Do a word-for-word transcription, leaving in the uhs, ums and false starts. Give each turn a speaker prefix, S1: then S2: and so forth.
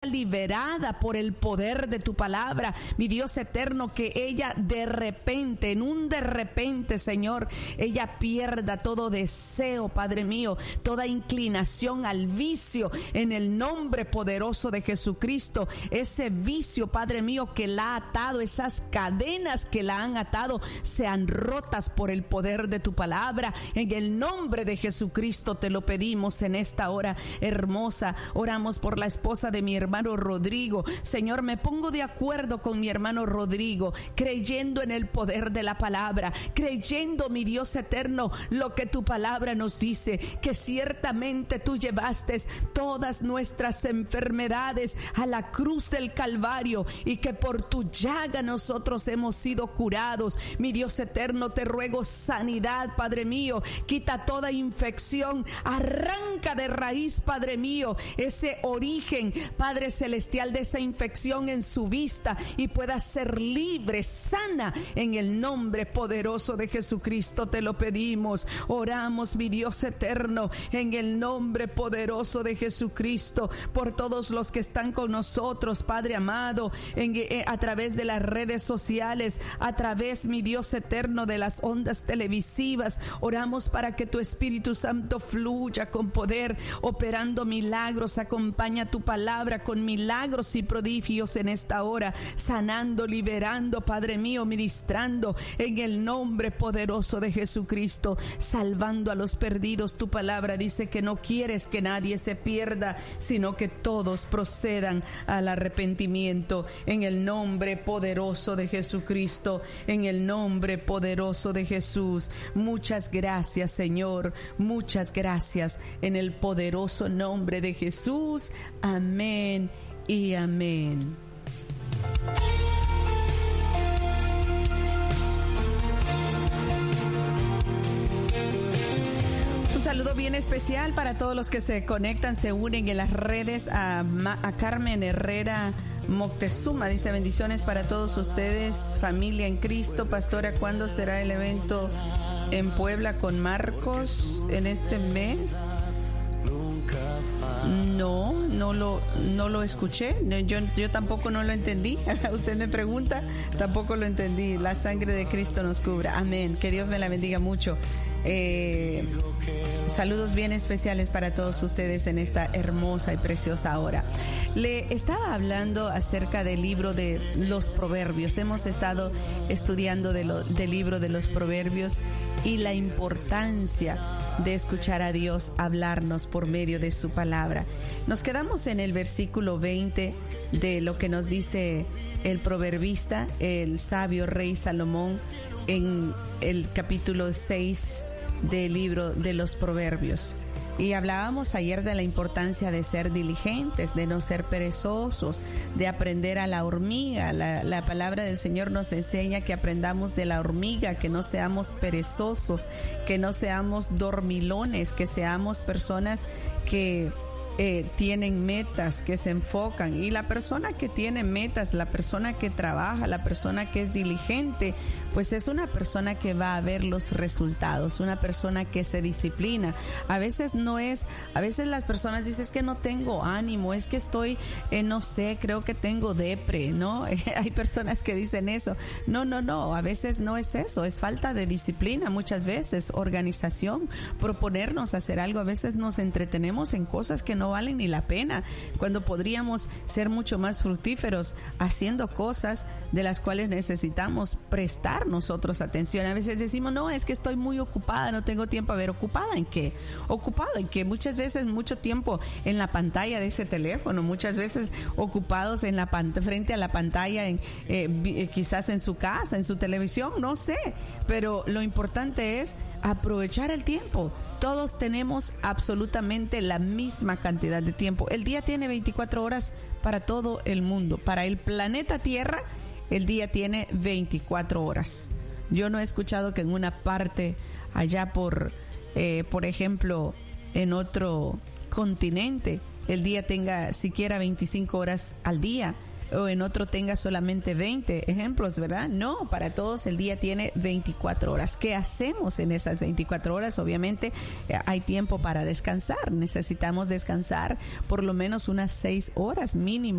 S1: liberada por el poder de tu palabra, mi Dios eterno, que ella de repente, en un de repente, Señor, ella pierda todo deseo, Padre mío, toda inclinación al vicio, en el nombre poderoso de Jesucristo. Ese vicio, Padre mío, que la ha atado, esas cadenas que la han atado, sean rotas por el poder de tu palabra. En el nombre de Jesucristo te lo pedimos en esta hora hermosa. Oramos por la esposa de mi hermano Rodrigo. Señor, me pongo de acuerdo con mi hermano Rodrigo, creyendo en el poder de la palabra, creyendo, mi Dios eterno, lo que tu palabra nos dice, que ciertamente tú llevaste todas nuestras enfermedades a la cruz del Calvario y que por tu llaga nosotros hemos sido curados. Mi Dios eterno, te ruego sanidad, Padre mío. Quita toda infección, arranca de raíz, Padre mío, ese origen, Padre celestial, de esa infección en su vista y pueda ser libre, sana, en el nombre poderoso de Jesucristo te lo pedimos. Oramos, mi Dios eterno, en el nombre poderoso de Jesucristo, por todos los que están con nosotros, Padre amado, en, eh, a través de las redes sociales, a través, mi Dios eterno, de las ondas televisivas. Oramos para que tu Espíritu Santo fluya con poder, operando milagros. Acompaña tu palabra con milagros y prodigios en esta hora, sanando, liberando, Padre mío, ministrando en el nombre poderoso de Jesucristo, salvando a los perdidos. Tu palabra dice que no quieres que nadie se pierda, sino que todos procedan al arrepentimiento. En el nombre poderoso de Jesucristo, en el nombre poderoso de Jesús. Muchas gracias, Señor, muchas gracias, en el poderoso nombre de Jesús. Amén y amén. Un saludo bien especial para todos los que se conectan, se unen en las redes. A, a Carmen Herrera Moctezuma dice: bendiciones para todos ustedes, familia en Cristo. Pastora, ¿cuándo será el evento en Puebla con Marcos en este mes? No, no lo, no lo escuché. Yo, yo tampoco no lo entendí. Usted me pregunta, tampoco lo entendí. La sangre de Cristo nos cubra. Amén. Que Dios me la bendiga mucho. Eh, saludos bien especiales para todos ustedes en esta hermosa y preciosa hora. Le estaba hablando acerca del libro de los Proverbios. Hemos estado estudiando de lo, del libro de los Proverbios y la importancia de escuchar a Dios hablarnos por medio de su palabra. Nos quedamos en el versículo veinte de lo que nos dice el proverbista, el sabio rey Salomón, en el capítulo seis del libro de los Proverbios. Y hablábamos ayer de la importancia de ser diligentes, de no ser perezosos, de aprender a la hormiga. La, la palabra del Señor nos enseña que aprendamos de la hormiga, que no seamos perezosos, que no seamos dormilones, que seamos personas que Eh, tienen metas, que se enfocan. Y la persona que tiene metas, la persona que trabaja, la persona que es diligente, pues es una persona que va a ver los resultados, una persona que se disciplina. A veces no es, a veces las personas dicen: es que no tengo ánimo, es que estoy, eh, no sé, creo que tengo depre, ¿no? Hay personas que dicen eso. No, no, no, a veces no es eso, es falta de disciplina, muchas veces, organización, proponernos hacer algo. A veces nos entretenemos en cosas que no valen ni la pena, cuando podríamos ser mucho más fructíferos haciendo cosas de las cuales necesitamos prestar nosotros atención. A veces decimos: no, es que estoy muy ocupada, no tengo tiempo. A ver, ¿ocupada en qué? Ocupada en que muchas veces mucho tiempo en la pantalla de ese teléfono, muchas veces ocupados en la pant- frente a la pantalla, en, eh, quizás en su casa, en su televisión, no sé, pero lo importante es aprovechar el tiempo. Todos tenemos absolutamente la misma cantidad de tiempo. El día tiene veinticuatro horas para todo el mundo. Para el planeta Tierra, el día tiene veinticuatro horas. Yo no he escuchado que en una parte allá por, eh, por ejemplo, en otro continente, el día tenga siquiera veinticinco horas al día, o en otro tenga solamente veinte ejemplos, ¿verdad? No, para todos el día tiene veinticuatro horas. ¿Qué hacemos en esas veinticuatro horas? Obviamente eh, hay tiempo para descansar. Necesitamos descansar por lo menos unas seis horas mínimo.